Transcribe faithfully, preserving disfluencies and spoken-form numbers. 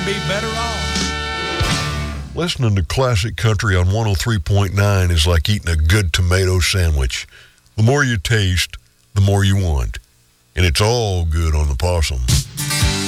be better off. Listening to classic country on one oh three point nine is like eating a good tomato sandwich. The more you taste, the more you want. And it's all good on the Possum.